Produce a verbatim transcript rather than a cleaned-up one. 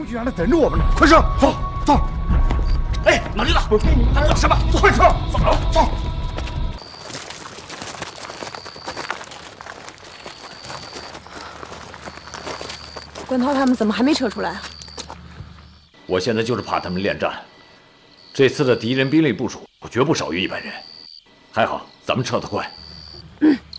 局员在等着我们呢，快上，走走。 哎，老领导，还等什么？ 快撤，走走。 关涛他们怎么还没撤出来啊？ 我现在就是怕他们恋战。这次的敌人兵力部署绝不少于一百人，还好咱们撤得快。